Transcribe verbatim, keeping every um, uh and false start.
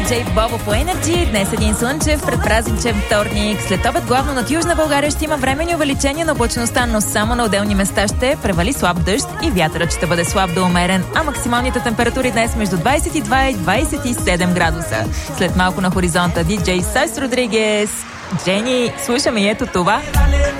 диджей Бобо по Energy. Днес един слънчев, предпразничен вторник. След обед главно над Южна България ще има временни увеличения на облачността, но само на отделни места ще превали слаб дъжд и вятърът ще бъде слаб до умерен, а максималните температури днес между двадесет и два и двадесет и седем градуса. След малко на хоризонта диджей Сайс Родригес. Джени, слушаме и ето това.